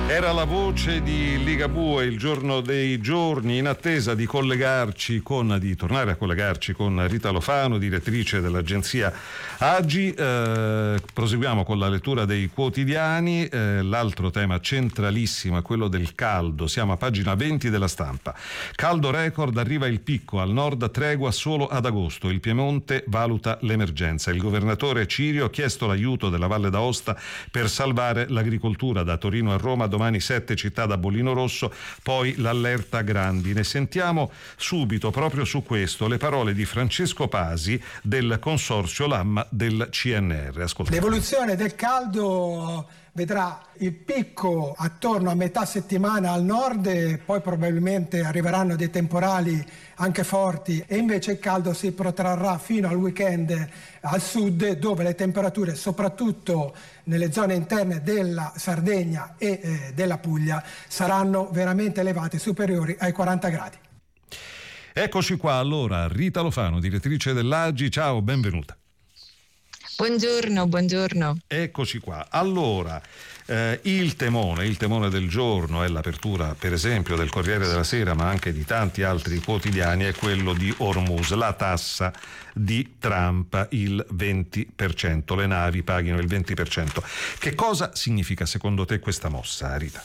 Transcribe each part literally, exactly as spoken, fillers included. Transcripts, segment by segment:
Era la voce di Ligabue, il giorno dei giorni, in attesa di collegarci con, di tornare a collegarci con Rita Lofano, direttrice dell'agenzia Agi. Eh, proseguiamo con la lettura dei quotidiani. Eh, l'altro tema centralissimo è quello del caldo. Siamo a pagina venti della Stampa. Caldo record, arriva il picco, al nord tregua solo ad agosto. Il Piemonte valuta l'emergenza. Il governatore Cirio ha chiesto l'aiuto della Valle d'Aosta per salvare l'agricoltura. Da Torino a Roma domani sette città da bollino rosso, poi l'allerta grandine. Sentiamo subito proprio su questo le parole di Francesco Pasi del consorzio Lamma del C N R. Ascoltate. L'evoluzione del caldo vedrà il picco attorno a metà settimana al nord e poi probabilmente arriveranno dei temporali anche forti, e invece il caldo si protrarrà fino al weekend al sud, dove le temperature, soprattutto nelle zone interne della Sardegna e eh, della Puglia, saranno veramente elevate, superiori ai quaranta gradi. Eccoci qua allora, Rita Lofano, direttrice dell'Agi. Ciao, benvenuta. Buongiorno, buongiorno. Eccoci qua. Allora, eh, il temone, il temone del giorno è l'apertura, per esempio, del Corriere della Sera, ma anche di tanti altri quotidiani, è quello di Hormuz, la tassa di Trump, il venti per cento. Le navi paghino il venti per cento. Che cosa significa secondo te questa mossa, Rita?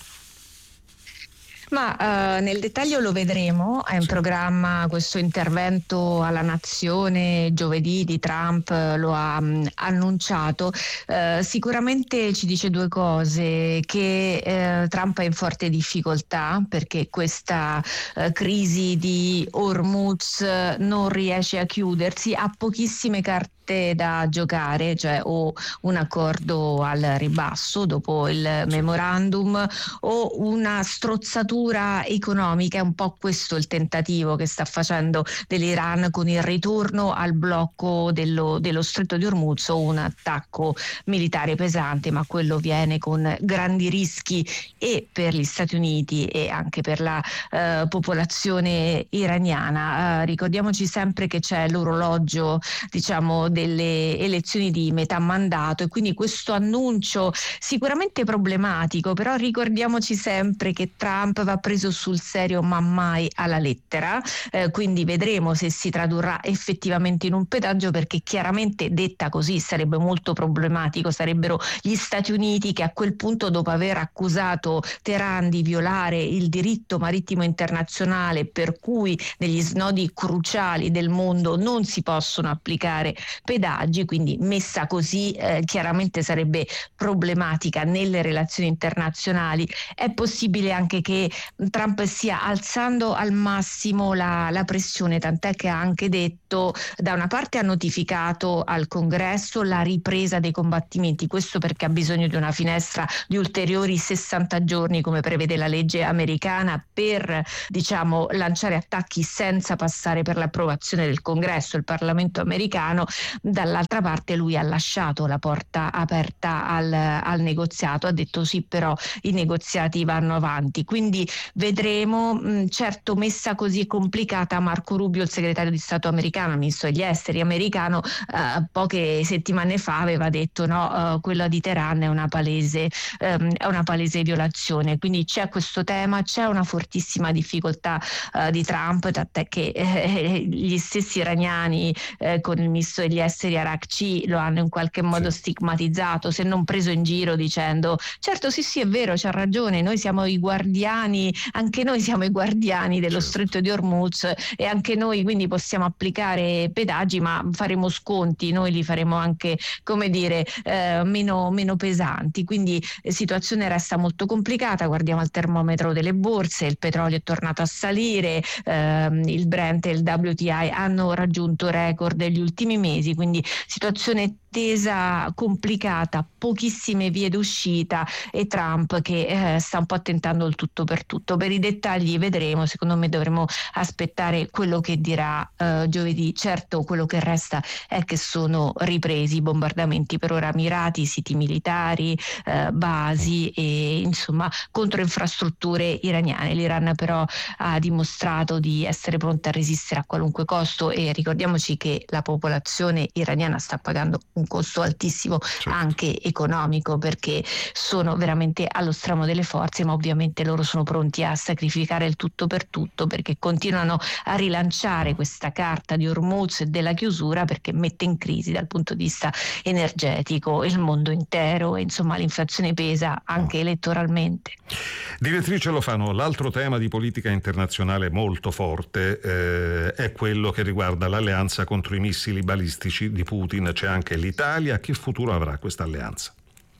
Ma uh, nel dettaglio lo vedremo, è in sì. programma questo intervento alla nazione giovedì di Trump, lo ha um, annunciato. Uh, sicuramente ci dice due cose: che uh, Trump è in forte difficoltà perché questa uh, crisi di Hormuz non riesce a chiudersi, ha pochissime carte da giocare, cioè o un accordo al ribasso dopo il memorandum o una strozzatura economica. È un po' questo il tentativo che sta facendo dell'Iran con il ritorno al blocco dello, dello stretto di Hormuz, o un attacco militare pesante, ma quello viene con grandi rischi e per gli Stati Uniti e anche per la eh, popolazione iraniana. Eh, ricordiamoci sempre che c'è l'orologio, diciamo, delle elezioni di metà mandato, e quindi questo annuncio sicuramente problematico, però ricordiamoci sempre che Trump va preso sul serio ma mai alla lettera, eh, quindi vedremo se si tradurrà effettivamente in un pedaggio, perché chiaramente detta così sarebbe molto problematico. Sarebbero gli Stati Uniti che a quel punto, dopo aver accusato Teheran di violare il diritto marittimo internazionale, per cui negli snodi cruciali del mondo non si possono applicare pedaggi, quindi messa così eh, chiaramente sarebbe problematica nelle relazioni internazionali. È possibile anche che Trump stia alzando al massimo la, la pressione, tant'è che ha anche detto, da una parte ha notificato al Congresso la ripresa dei combattimenti, questo perché ha bisogno di una finestra di ulteriori sessanta giorni, come prevede la legge americana, per, diciamo, lanciare attacchi senza passare per l'approvazione del Congresso, il Parlamento americano. Dall'altra parte lui ha lasciato la porta aperta al, al negoziato, ha detto sì, però i negoziati vanno avanti, quindi vedremo. Mh, certo, messa così è complicata. Marco Rubio, il segretario di Stato americano, il ministro degli esteri americano, eh, poche settimane fa aveva detto no, eh, quella di Teheran è una palese ehm, è una palese violazione, quindi c'è questo tema, c'è una fortissima difficoltà eh, di Trump, tant'è che eh, gli stessi iraniani eh, con il ministro degli esteri Arakci lo hanno in qualche modo sì. stigmatizzato, se non preso in giro, dicendo certo sì sì è vero, c'ha ragione, noi siamo i guardiani, anche noi siamo i guardiani dello certo. stretto di Hormuz, e anche noi quindi possiamo applicare pedaggi, ma faremo sconti, noi li faremo anche, come dire, eh, meno, meno pesanti, quindi la situazione resta molto complicata. Guardiamo al termometro delle borse, il petrolio è tornato a salire, ehm, il Brent e il W T I hanno raggiunto record degli ultimi mesi, quindi situazione tesa, complicata, pochissime vie d'uscita, e Trump che eh, sta un po' tentando il tutto per tutto. Per i dettagli vedremo, secondo me dovremo aspettare quello che dirà eh, giovedì. Certo, quello che resta è che sono ripresi i bombardamenti, per ora mirati, siti militari, eh, basi e insomma contro infrastrutture iraniane. L'Iran però ha dimostrato di essere pronta a resistere a qualunque costo, e ricordiamoci che la popolazione popolazione iraniana sta pagando un costo altissimo, certo, anche economico, perché sono veramente allo stramo delle forze, ma ovviamente loro sono pronti a sacrificare il tutto per tutto, perché continuano a rilanciare questa carta di Hormuz e della chiusura, perché mette in crisi dal punto di vista energetico il mondo intero, e insomma l'inflazione pesa anche elettoralmente. Direttrice Lofano, l'altro tema di politica internazionale molto forte eh, è quello che riguarda l'alleanza contro i missili balistici di Putin. C'è anche l'Italia. Che futuro avrà questa alleanza?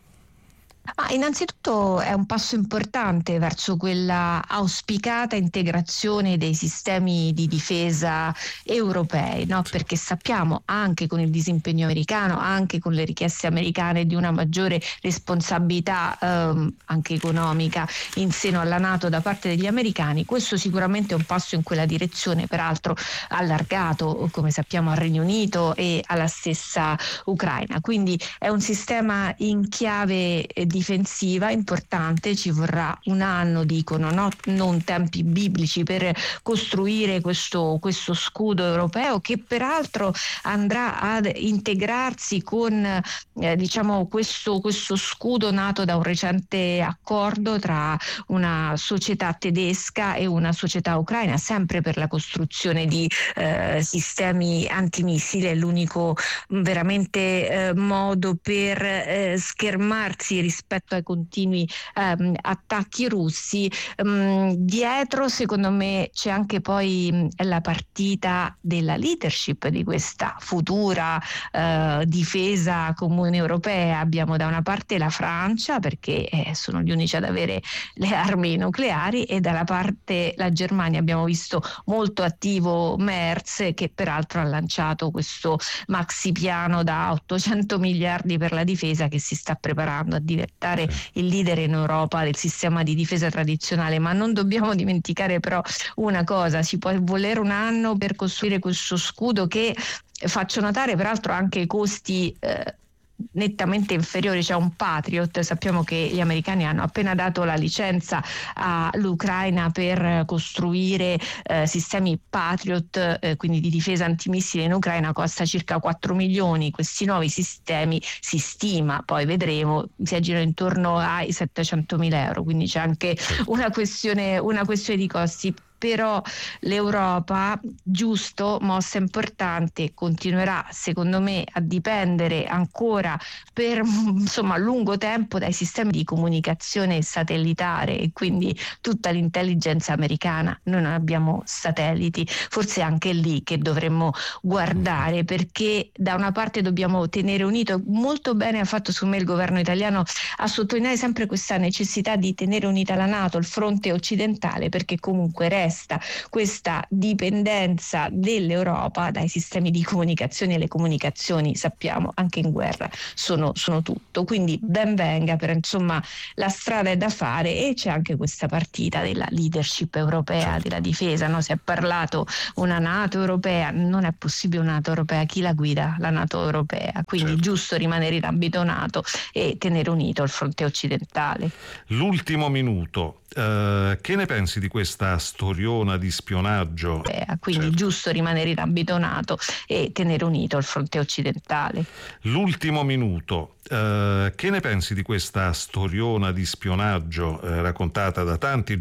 Ah, innanzitutto è un passo importante verso quella auspicata integrazione dei sistemi di difesa europei, no? Perché sappiamo, anche con il disimpegno americano, anche con le richieste americane di una maggiore responsabilità ehm, anche economica in seno alla NATO da parte degli americani, questo sicuramente è un passo in quella direzione, peraltro allargato, come sappiamo, al Regno Unito e alla stessa Ucraina. Quindi è un sistema in chiave eh, difensiva importante. Ci vorrà un anno, dicono, no? Non tempi biblici, per costruire questo, questo scudo europeo, che peraltro andrà ad integrarsi con eh, diciamo questo, questo scudo nato da un recente accordo tra una società tedesca e una società ucraina, sempre per la costruzione di eh, sistemi antimissili. È l'unico veramente eh, modo per eh, schermarsi rispetto rispetto ai continui ehm, attacchi russi. Um, dietro, secondo me, c'è anche poi mh, la partita della leadership di questa futura eh, difesa comune europea. Abbiamo da una parte la Francia, perché eh, sono gli unici ad avere le armi nucleari, e dalla parte la Germania. Abbiamo visto molto attivo Merz, che peraltro ha lanciato questo maxi piano da ottocento miliardi per la difesa, che si sta preparando a diventare il leader in Europa del sistema di difesa tradizionale. Ma non dobbiamo dimenticare però una cosa: ci può volere un anno per costruire questo scudo, che faccio notare peraltro anche i costi eh, nettamente inferiori. C'è un Patriot, sappiamo che gli americani hanno appena dato la licenza all'Ucraina per costruire eh, sistemi Patriot, eh, quindi di difesa antimissile in Ucraina, costa circa quattro milioni. Questi nuovi sistemi, si stima, poi vedremo, si aggirano intorno ai settecentomila euro, quindi c'è anche una questione, una questione di costi. Però l'Europa, giusto, mossa importante, continuerà secondo me a dipendere ancora per insomma lungo tempo dai sistemi di comunicazione satellitare, e quindi tutta l'intelligence americana. Noi non abbiamo satelliti, forse è anche lì che dovremmo guardare, perché da una parte dobbiamo tenere unito. Molto bene ha fatto su me il governo italiano a sottolineare sempre questa necessità di tenere unita la NATO, il fronte occidentale, perché comunque resta questa dipendenza dell'Europa dai sistemi di comunicazione, e le comunicazioni, sappiamo, anche in guerra sono, sono tutto. Quindi ben venga, per insomma la strada è da fare, e c'è anche questa partita della leadership europea della difesa, no? Si è parlato una NATO europea, non è possibile una NATO europea, chi la guida? La NATO europea, quindi certo, giusto rimanere in ambito NATO e tenere unito il fronte occidentale. L'ultimo minuto. Uh, che ne pensi di questa storiona di spionaggio? Eh, quindi certo, giusto rimanere in ambito NATO e tenere unito il fronte occidentale. L'ultimo minuto. Uh, che ne pensi di questa storiona di spionaggio eh, raccontata da tanti